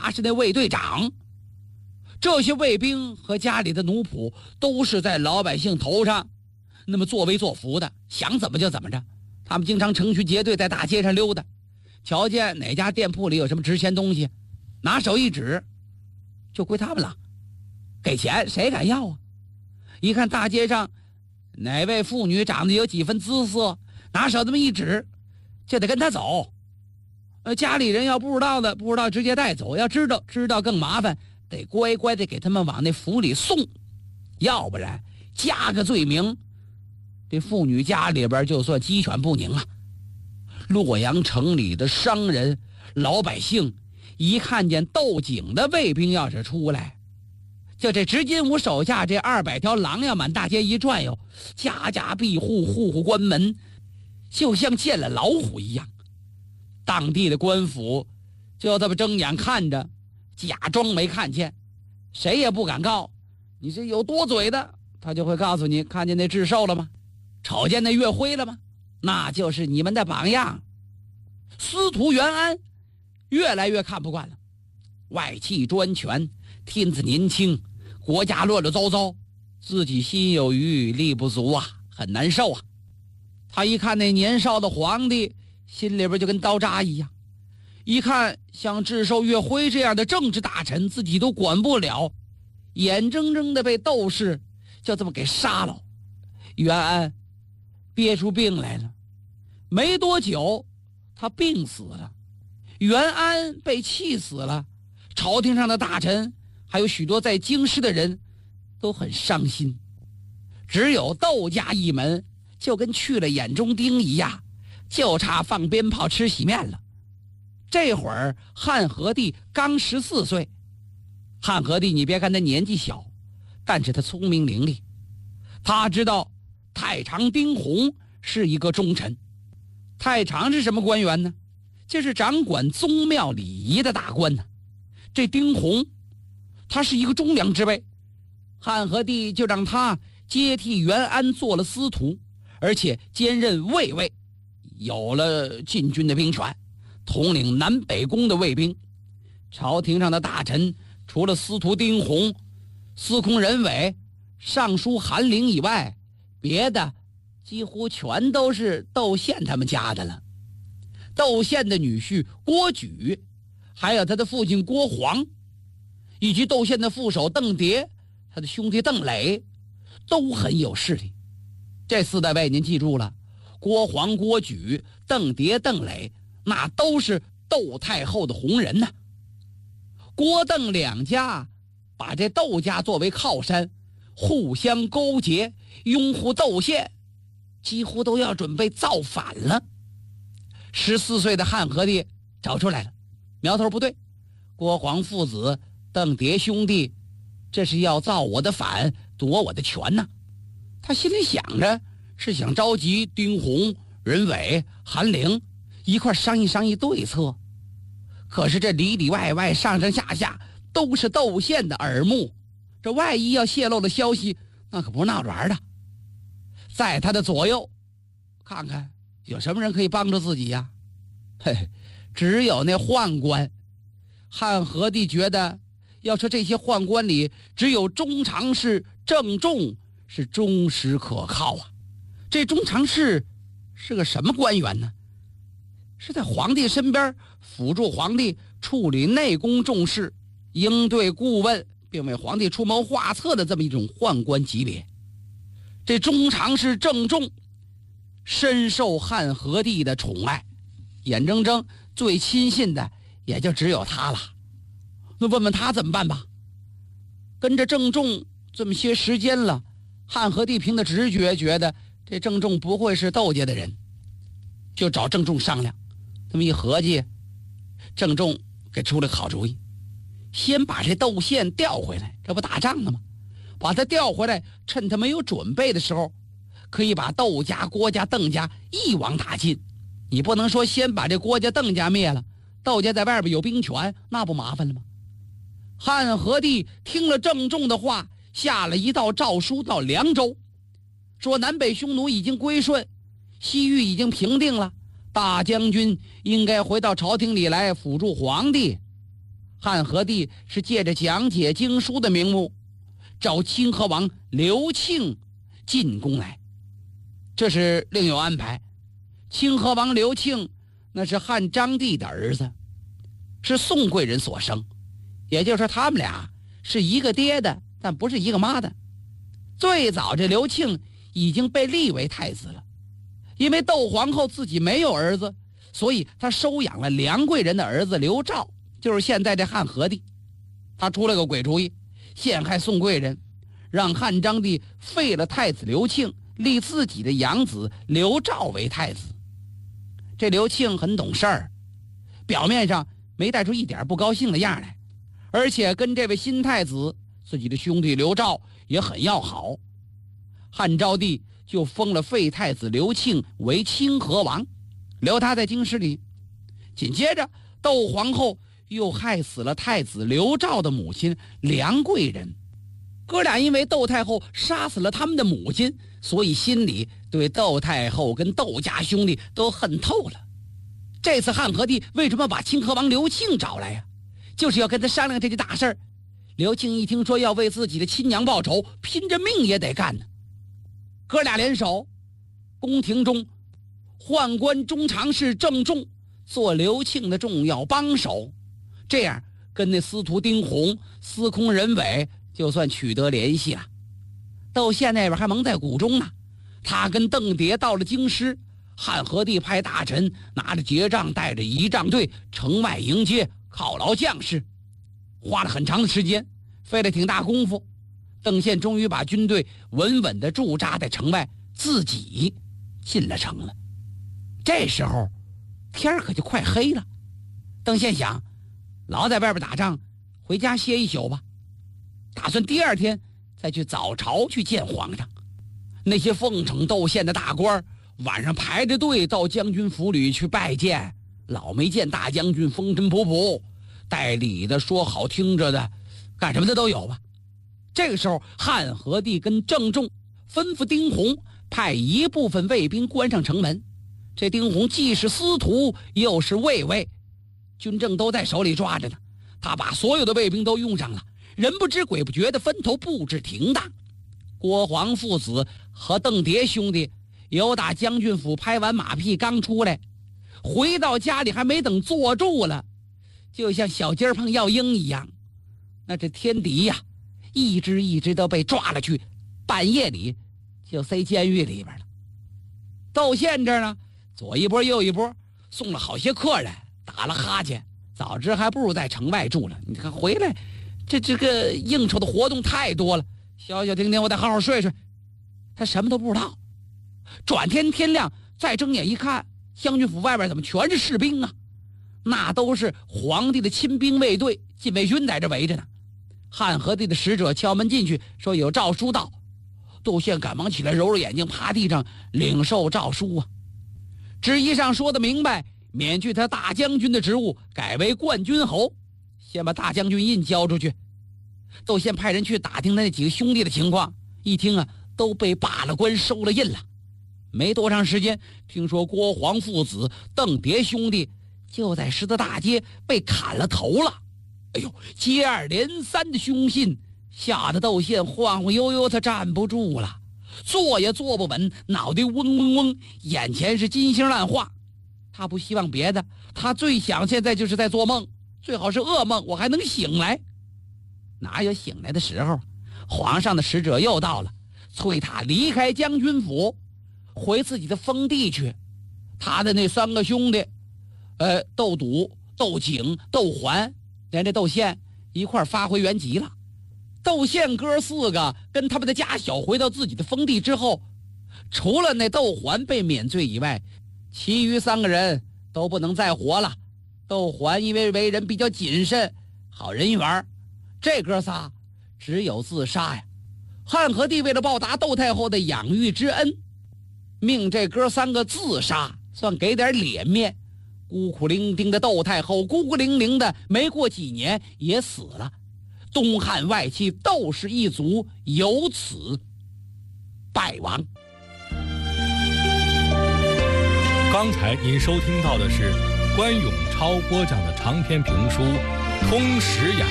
他是那卫队长。这些卫兵和家里的奴仆都是在老百姓头上那么作威作福的，想怎么就怎么着。他们经常成群结队在大街上溜达，瞧见哪家店铺里有什么值钱东西，拿手一指，就归他们了，给钱谁敢要啊？一看大街上哪位妇女长得有几分姿色，拿手这么一指，就得跟他走。家里人要不知道直接带走，要知道更麻烦，得乖乖的给他们往那府里送，要不然加个罪名，这妇女家里边就算鸡犬不宁啊。洛阳城里的商人老百姓一看见斗井的卫兵要是出来，就这执金吾手下这200条狼要满大街一转悠，家家闭户，户户关门，就像见了老虎一样。当地的官府就这么睁眼看着，假装没看见，谁也不敢告。你这有多嘴的，他就会告诉你，看见那智寿了吗？瞅见那岳辉了吗？那就是你们的榜样。司徒元安越来越看不惯了，外戚专权，天子年轻，国家乱乱糟糟，自己心有余力不足啊，很难受啊。他一看那年少的皇帝，心里边就跟刀扎一样。一看像智寿、岳辉这样的政治大臣，自己都管不了，眼睁睁的被窦氏就这么给杀了。元安憋出病来了，没多久他病死了。元安被气死了，朝廷上的大臣还有许多在京师的人都很伤心，只有窦家一门就跟去了眼中钉一样，就差放鞭炮吃洗面了。这会儿汉和帝刚14岁，汉和帝你别看他年纪小，但是他聪明伶俐，他知道太常丁弘是一个忠臣。太常是什么官员呢？这是掌管宗庙礼仪的大官呢。这丁弘他是一个忠良之辈，汉和帝就让他接替元安做了司徒，而且兼任卫尉，有了禁军的兵权，统领南北宫的卫兵。朝廷上的大臣除了司徒丁弘、司空任伟、尚书韩陵以外，别的几乎全都是窦宪他们家的了。窦宪的女婿郭举，还有他的父亲郭煌，以及窦宪的副手邓蝶，他的兄弟邓磊，都很有势力。这4大位您记住了，郭煌、郭举、邓蝶、邓磊，那都是窦太后的红人呐。郭邓两家把这窦家作为靠山，互相勾结，拥护窦宪，几乎都要准备造反了。14岁的汉和帝找出来了，苗头不对，郭煌父子、邓蝶兄弟，这是要造我的反，夺我的权呐。他心里想着是想召集丁弘、任伟、韩陵一块商议对策，可是这里里外外、上上下下都是窦宪的耳目，这万一要泄露了消息，那可不是闹着玩的。在他的左右，看看有什么人可以帮助自己呀？嘿，只有那宦官。汉和帝觉得，要说这些宦官里，只有中常侍郑重是忠实可靠啊。这中常侍是个什么官员呢？是在皇帝身边辅助皇帝处理内宫重事，应对顾问，并为皇帝出谋划策的这么一种宦官级别。这中常侍郑重深受汉和帝的宠爱，眼睁睁最亲信的也就只有他了。那问问他怎么办吧。跟着郑重这么些时间了，汉和帝凭的直觉觉得这郑重不会是窦家的人，就找郑重商量。这么一合计，郑重给出了个好主意，先把这窦宪调回来，这不打仗呢吗？把他调回来，趁他没有准备的时候，可以把窦家、郭家、邓家一网打尽。你不能说先把这郭家、邓家灭了，窦家在外边有兵权，那不麻烦了吗？汉和帝听了郑重的话，下了一道诏书到凉州，说南北匈奴已经归顺，西域已经平定了，大将军应该回到朝廷里来辅助皇帝。 汉和帝是借着讲解经书的名目，找清河王刘庆进宫来，这是另有安排。清河王刘庆那是汉章帝的儿子，是宋贵人所生，也就是说他们俩是一个爹的，但不是一个妈的。最早这刘庆已经被立为太子了，因为窦皇后自己没有儿子，所以他收养了梁贵人的儿子刘肇，就是现在这汉和帝。他出了个鬼主意，陷害宋贵人，让汉章帝废了太子刘庆，立自己的养子刘肇为太子。这刘庆很懂事儿，表面上没带出一点不高兴的样来，而且跟这位新太子自己的兄弟刘肇也很要好。汉昭帝就封了废太子刘庆为清河王，留他在京师里。紧接着窦皇后又害死了太子刘肇的母亲梁贵人，哥俩因为窦太后杀死了他们的母亲，所以心里对窦太后跟窦家兄弟都恨透了。这次汉和帝为什么把清河王刘庆找来呀？就是要跟他商量这件大事儿。刘庆一听说要为自己的亲娘报仇，拼着命也得干呢。哥俩联手，宫廷中宦官中常侍郑重做刘庆的重要帮手，这样跟那司徒丁弘、司空任伟就算取得联系了。窦宪那边还蒙在鼓中呢，他跟邓蝶到了京师，汉和帝派大臣拿着节杖，带着仪仗队城外迎接，犒劳将士。花了很长的时间，费了挺大功夫，邓宪终于把军队稳稳地驻扎在城外，自己进了城了。这时候天可就快黑了，邓宪想，老在外边打仗，回家歇一宿吧，打算第二天再去早朝去见皇上。那些奉承窦宪的大官晚上排着队到将军府里去拜见，老没见大将军风尘仆仆，带礼的说好听着的，干什么的都有吧。这个时候汉和帝跟郑重吩咐丁弘派一部分卫兵关上城门。这丁弘既是司徒又是卫尉，军政都在手里抓着呢，他把所有的卫兵都用上了，人不知鬼不觉的分头布置停当。郭黄父子和邓蝶兄弟由打将军府拍完马屁刚出来，回到家里还没等坐住了，就像小鸡碰药鹰一样，那这天敌呀，一只一只都被抓了去，半夜里就塞监狱里边了。窦宪这呢，左一波右一波，送了好些客人，打了哈欠，早知还不如在城外住了。你看回来，这个应酬的活动太多了，消消停停，我得好好睡睡。他什么都不知道。转天天亮，再睁眼一看，将军府外边怎么全是士兵啊？那都是皇帝的亲兵卫队，禁卫军在这围着呢。汉和帝的使者敲门进去，说有诏书到。窦宪赶忙起来，揉揉眼睛，趴地上领受诏书啊。旨意上说的明白，免去他大将军的职务，改为冠军侯。先把大将军印交出去。窦宪派人去打听他那几个兄弟的情况，一听啊，都被罢了官，收了印了。没多长时间，听说郭黄父子、邓蝶兄弟就在十字大街被砍了头了。哎呦，接二连三的凶信，吓得窦宪晃晃悠悠，他站不住了，坐也坐不稳，脑袋嗡嗡嗡，眼前是金星烂画。他不希望别的，他最想现在就是在做梦，最好是噩梦，我还能醒来。哪有醒来的时候？皇上的使者又到了，催他离开将军府，回自己的封地去。他的那三个兄弟，窦笃、窦景、窦环，连这窦宪一块发回原籍了。窦宪哥四个跟他们的家小回到自己的封地之后，除了那窦环被免罪以外，其余三个人都不能再活了。窦环因为为人比较谨慎，好人缘，这哥仨只有自杀呀。汉和帝为了报答窦太后的养育之恩，命这哥三个自杀，算给点脸面。孤苦伶仃的窦太后孤孤零零的，没过几年也死了。东汉外戚窦氏一族由此败亡。 刚才您收听到的是关永超播讲的长篇评书《 通识养